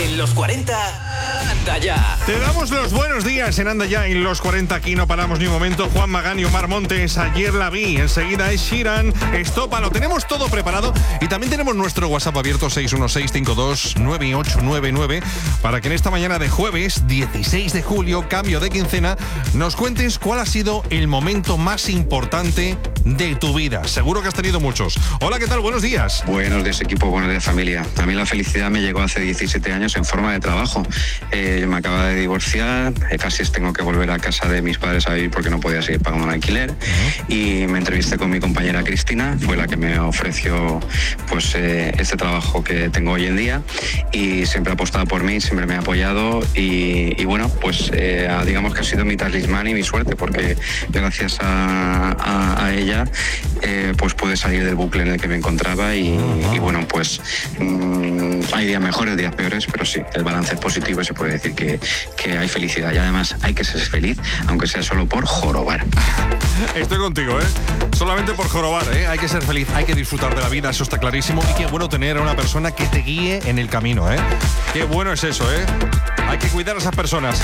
En los 40, anda ya. Te damos los buenos días en Anda Ya. En los 40 aquí no paramos ni un momento. Juan Magán y Omar Montes, ayer la vi. Enseguida es Sheeran. Estopa, lo tenemos todo preparado. Y también tenemos nuestro WhatsApp abierto 616-529899 para que en esta mañana de jueves 16 de julio, cambio de quincena, nos cuentes cuál ha sido el momento más importante de tu vida. Seguro que has tenido muchos. Hola, ¿qué tal? Buenos días. Buenos días, equipo, buenos días, familia. A mí la felicidad me llegó hace 17 años en forma de trabajo. Me acaba de divorciar, casi tengo que volver a casa de mis padres a vivir porque no podía seguir pagando un alquiler. Y me entrevisté con mi compañera Cristina, fue la que me ofreció pues este trabajo que tengo hoy en día, y siempre ha apostado por mí, siempre me ha apoyado y bueno, pues digamos que ha sido mi talismán y mi suerte, porque gracias a ella pues pude salir del bucle en el que me encontraba y bueno, pues hay días mejores, días peores, pero sí, el balance es positivo y se puede decir que hay felicidad, y además hay que ser feliz, aunque sea solo por jorobar. Estoy contigo, solamente por jorobar, hay que ser feliz, hay que disfrutar de la vida, eso está clarísimo, y qué bueno tener a una persona que te guíe en el camino, qué bueno es eso, hay que cuidar a esas personas.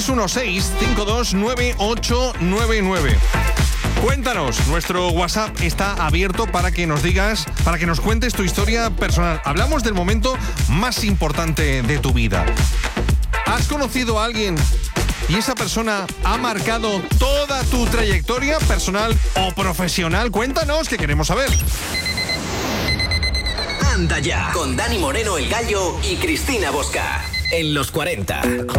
616-529899. Cuéntanos, nuestro WhatsApp está abierto para que nos digas, para que nos cuentes tu historia personal. Hablamos del momento más importante de tu vida. ¿Has conocido a alguien y esa persona ha marcado toda tu trayectoria personal o profesional? Cuéntanos, que queremos saber. Anda Ya, con Dani Moreno, el Gallo, y Cristina Bosca. En los 40.